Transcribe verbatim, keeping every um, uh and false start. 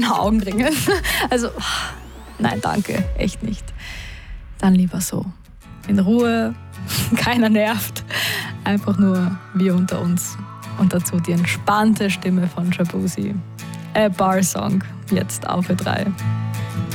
meine Augenringe. Also, nein, danke, echt nicht. Dann lieber so. In Ruhe, keiner nervt. Einfach nur wir unter uns. Und dazu die entspannte Stimme von Shaboozey. A Bar Song, jetzt auf Ö drei.